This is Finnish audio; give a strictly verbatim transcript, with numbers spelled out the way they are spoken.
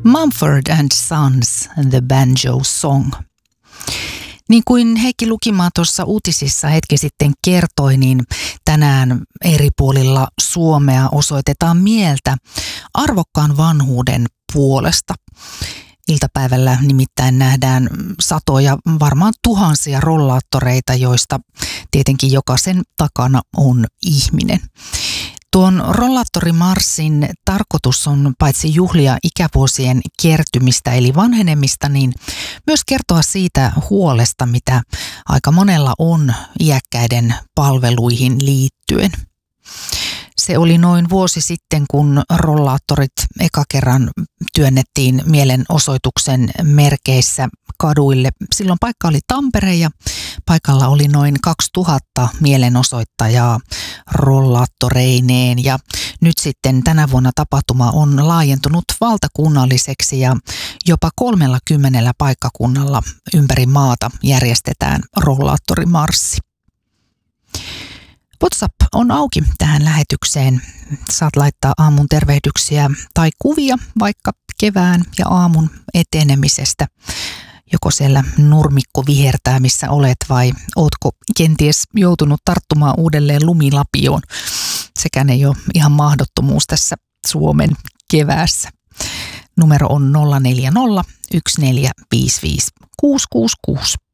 Mumford and Sons, The Banjo Song. Niin kuin Heikki Lukimaa tuossa uutisissa hetki sitten kertoi, niin tänään eri puolilla Suomea osoitetaan mieltä arvokkaan vanhuuden puolesta. Iltapäivällä nimittäin nähdään satoja, varmaan tuhansia rollaattoreita, joista tietenkin jokaisen takana on ihminen. Tuon rollaattorimarssin tarkoitus on paitsi juhlia ikävuosien kertymistä eli vanhenemista, niin myös kertoa siitä huolesta, mitä aika monella on iäkkäiden palveluihin liittyen. Se oli noin vuosi sitten, kun rollaattorit eka kerran työnnettiin mielenosoituksen merkeissä kaduille. Silloin paikka oli Tampere ja paikalla oli noin kaksituhatta mielenosoittajaa rollaattoreineen. Ja nyt sitten tänä vuonna tapahtuma on laajentunut valtakunnalliseksi ja jopa kolmellakymmenellä paikkakunnalla ympäri maata järjestetään rollaattorimarssi. WhatsApp on auki tähän lähetykseen. Saat laittaa aamun tervehdyksiä tai kuvia vaikka kevään ja aamun etenemisestä. Joko siellä nurmikko vihertää, missä olet, vai ootko kenties joutunut tarttumaan uudelleen lumilapioon. Sekään ei ole ihan mahdottomuus tässä Suomen keväässä. Numero on nolla neljä nolla, yksi neljä viisi viisi, kuusi kuusi kuusi.